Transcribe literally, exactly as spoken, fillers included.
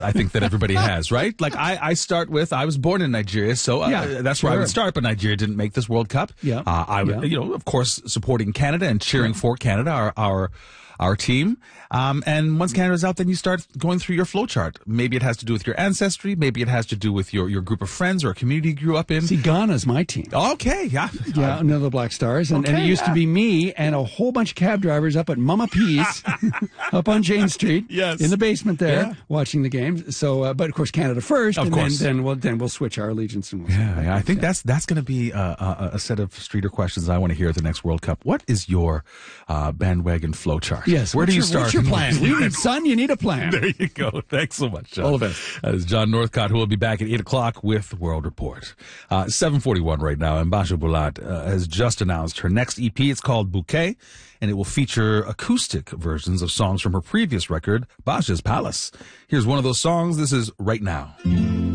I think that everybody has, right? Like I, I start with, I was born in Nigeria, so uh, Yeah, that's where I sure. would start, but Nigeria didn't make this World Cup. Yeah. Uh, I would, Yeah. you know, of course, supporting Canada and cheering for Canada, our, our, our team. Um, and once Canada's out, then you start going through your flowchart. Maybe it has to do with your ancestry. Maybe it has to do with your, your group of friends or a community you grew up in. See, Ghana's my team. Okay, yeah. Yeah, another Black Stars. And, and it Okay, used to yeah. be me and a whole bunch of cab drivers up at Mama P's up on Jane Street. Yes. In the basement there, Yeah. watching the games. So, uh, but of course, Canada first. Of and course. Then, then, we'll, then we'll switch our allegiance. And we'll Yeah, yeah, I think that's that's going to be a, a, a set of streeter questions I want to hear at the next World Cup. What is your uh, bandwagon flowchart? Yes. Where what's do you your, start? What's your plan? We need, son, you need a plan. There you go. Thanks so much, John. All the best. That is John Northcott, who will be back at eight o'clock with World Report. Uh, seven forty-one right now, and Basha Bulat uh, has just announced her next E P. It's called Bouquet, and it will feature acoustic versions of songs from her previous record, Basha's Palace. Here's one of those songs. This is Right Now.